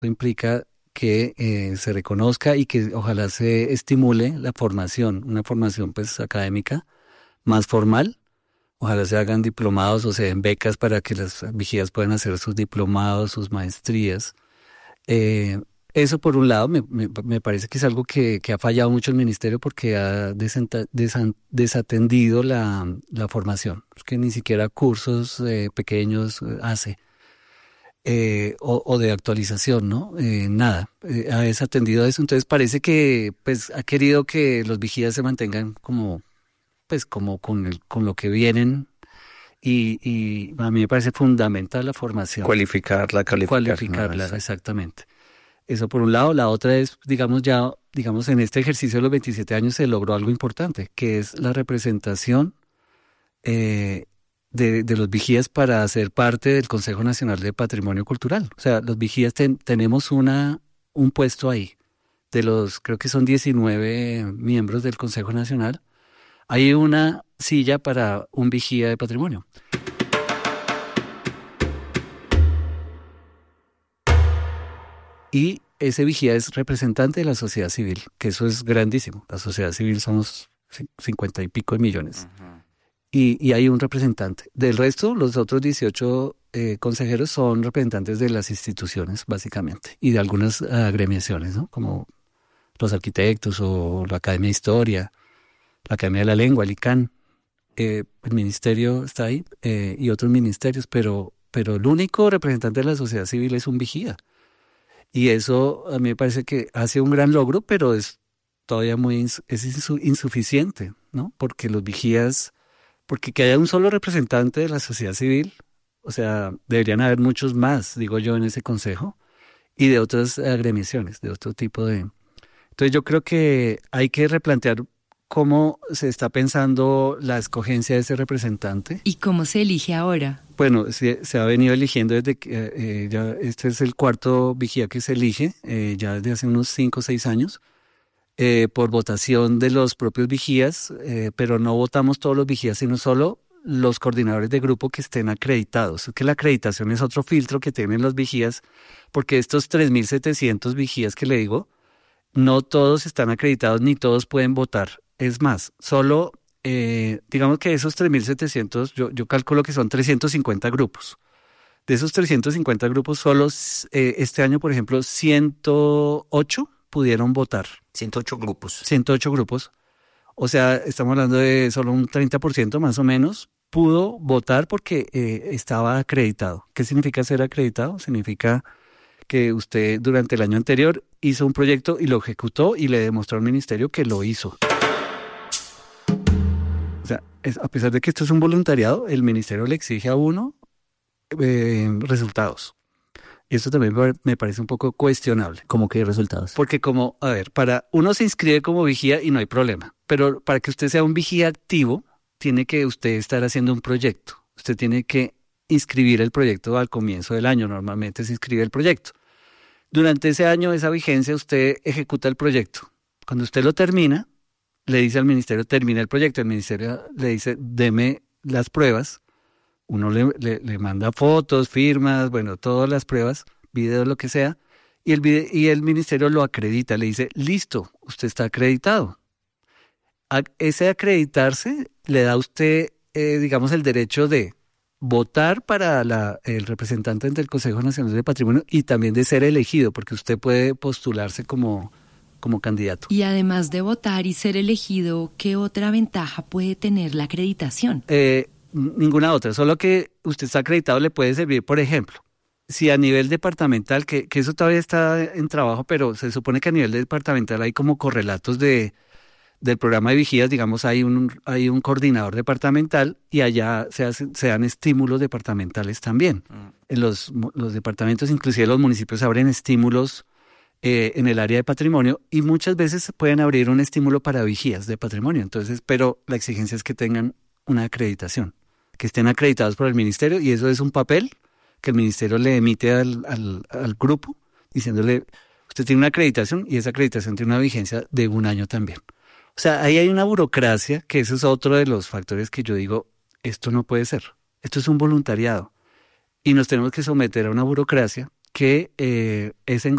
implica que se reconozca y que ojalá se estimule la formación, una formación pues académica más formal. Ojalá se hagan diplomados o se den becas para que las vigías puedan hacer sus diplomados, sus maestrías. Eso por un lado me parece que es algo que ha fallado mucho el ministerio porque ha desatendido la formación. Es que ni siquiera cursos pequeños hace. O de actualización, ¿no? Nada, ha desatendido eso. Entonces parece que pues ha querido que los vigías se mantengan como con lo que vienen y a mí me parece fundamental la formación. Cualificarla, Cualificarla, exactamente. Eso por un lado. La otra es, digamos, en este ejercicio de los 27 años se logró algo importante, que es la representación de los vigías para ser parte del Consejo Nacional de Patrimonio Cultural. O sea, los vigías tenemos un puesto ahí. Creo que son 19 miembros del Consejo Nacional. Hay una silla para un vigía de patrimonio. Y ese vigía es representante de la sociedad civil, que eso es grandísimo. La sociedad civil somos 50 y pico de millones. Uh-huh. Y hay un representante. Del resto, los otros 18 consejeros son representantes de las instituciones, básicamente, y de algunas agremiaciones, ¿no? Como los arquitectos o la Academia de Historia, la Academia de la Lengua, el ICANN. El ministerio está ahí y otros ministerios, pero el único representante de la sociedad civil es un vigía. Y eso a mí me parece que ha sido un gran logro, pero es todavía insuficiente, ¿no? Porque los vigías, porque que haya un solo representante de la sociedad civil, o sea, deberían haber muchos más, digo yo, en ese consejo, y de otras agremiaciones, de otro tipo de... Entonces yo creo que hay que replantear cómo se está pensando la escogencia de ese representante. ¿Y cómo se elige ahora? Bueno, se ha venido eligiendo desde que ya este es el cuarto vigía que se elige, ya desde hace unos 5 o 6 años, por votación de los propios vigías, pero no votamos todos los vigías, sino solo los coordinadores de grupo que estén acreditados. Es que la acreditación es otro filtro que tienen los vigías, porque estos 3.700 vigías que le digo, no todos están acreditados ni todos pueden votar. Es más, solo, digamos que esos 3.700, yo calculo que son 350 grupos. De esos 350 grupos, solo este año, por ejemplo, 108 pudieron votar. 108 grupos. 108 grupos. O sea, estamos hablando de solo un 30% más o menos pudo votar porque estaba acreditado. ¿Qué significa ser acreditado? Significa que usted durante el año anterior hizo un proyecto y lo ejecutó y le demostró al ministerio que lo hizo. O sea, a pesar de que esto es un voluntariado, el ministerio le exige a uno resultados. Y esto también me parece un poco cuestionable. ¿Cómo que resultados? Porque para uno se inscribe como vigía y no hay problema. Pero para que usted sea un vigía activo, tiene que usted estar haciendo un proyecto. Usted tiene que inscribir el proyecto al comienzo del año. Normalmente se inscribe el proyecto. Durante ese año, esa vigencia, usted ejecuta el proyecto. Cuando usted lo termina, le dice al ministerio, termina el proyecto. El ministerio le dice, deme las pruebas. Uno le manda fotos, firmas, bueno, todas las pruebas, videos, lo que sea, y el ministerio lo acredita, le dice, listo, usted está acreditado. Ese acreditarse le da a usted, digamos, el derecho de votar para el representante ante el Consejo Nacional de Patrimonio y también de ser elegido, porque usted puede postularse como candidato. Y además de votar y ser elegido, ¿qué otra ventaja puede tener la acreditación? Ninguna otra, solo que usted está acreditado le puede servir, por ejemplo, si a nivel departamental, que eso todavía está en trabajo, pero se supone que a nivel departamental hay como correlatos del programa de vigías, digamos, hay un coordinador departamental y allá se dan estímulos departamentales también. En los departamentos, inclusive los municipios abren estímulos en el área de patrimonio y muchas veces se pueden abrir un estímulo para vigías de patrimonio, entonces, pero la exigencia es que tengan una acreditación, que estén acreditados por el ministerio, y eso es un papel que el ministerio le emite al grupo diciéndole, usted tiene una acreditación y esa acreditación tiene una vigencia de 1 año también. O sea, ahí hay una burocracia, que eso es otro de los factores que yo digo, esto no puede ser, esto es un voluntariado y nos tenemos que someter a una burocracia que es en